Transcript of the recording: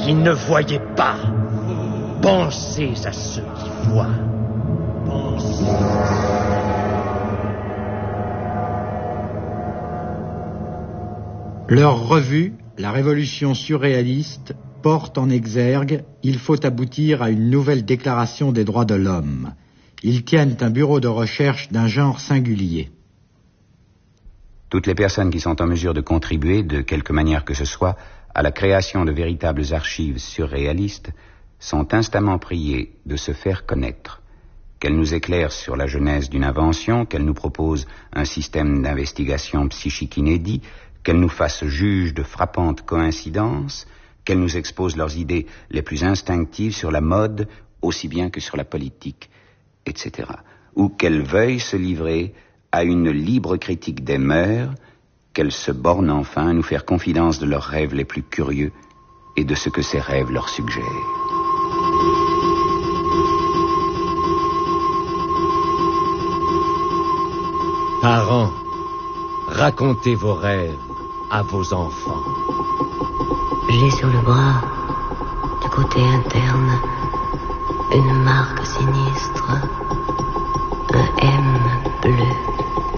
qui ne voyez pas. Pensez à ceux qui voient. Pensez. Leur revue, La Révolution surréaliste, porte en exergue « Il faut aboutir à une nouvelle déclaration des droits de l'homme ». Ils tiennent un bureau de recherche d'un genre singulier. Toutes les personnes qui sont en mesure de contribuer, de quelque manière que ce soit, à la création de véritables archives surréalistes, sont instamment priées de se faire connaître. Qu'elles nous éclairent sur la genèse d'une invention, qu'elles nous proposent un système d'investigation psychique inédit, qu'elles nous fassent juges de frappantes coïncidences, qu'elles nous exposent leurs idées les plus instinctives sur la mode, aussi bien que sur la politique, etc. Ou qu'elles veuillent se livrer à une libre critique des mœurs, qu'elles se bornent enfin à nous faire confidence de leurs rêves les plus curieux et de ce que ces rêves leur suggèrent. Parents, racontez vos rêves à vos enfants. J'ai sur le bras, du côté interne, une marque sinistre, un M bleu.